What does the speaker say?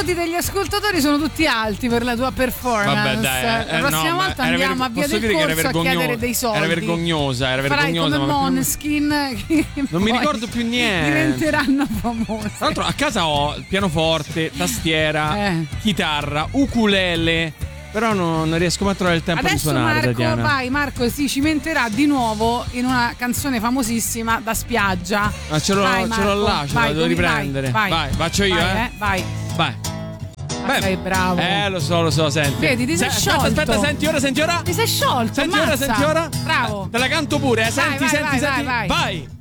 voti degli ascoltatori sono tutti alti per la tua performance. Vabbè, dai, la prossima no, volta andiamo a Via del Corso a chiedere dei soldi. Era vergognosa. Farai come Måneskin, che non mi ricordo più niente. Diventeranno famosi. Tra l'altro a casa ho pianoforte, tastiera, chitarra, ukulele, però non riesco mai a trovare il tempo adesso di suonare. Marco, vai, Marco si cimenterà di nuovo in una canzone famosissima da spiaggia. Ma ce l'ho là, ce la devo riprendere. Vai, faccio io, vai. Beh, sei bravo. Lo so, senti. Vedi, ti sei sciolto. Aspetta, senti ora. Ti sei sciolto, Senti ora. Bravo. Te la canto pure, senti. Vai.